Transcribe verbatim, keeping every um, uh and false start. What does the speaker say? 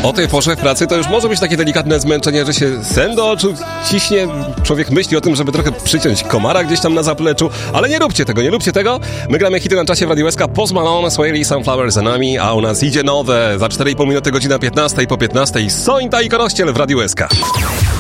O tej porze w pracy to już może być takie delikatne zmęczenie, że się sen do oczu ciśnie. Człowiek myśli o tym, żeby trochę przyciąć komara gdzieś tam na zapleczu, ale nie róbcie tego, nie róbcie tego. My gramy hity na czasie w Radiu S K. Post Malone, Swaley, Sunflower za nami, a u nas idzie nowe. Za cztery i pół minuty, godzina piętnasta, po piętnastej Sointa i Korościel w Radiu S K.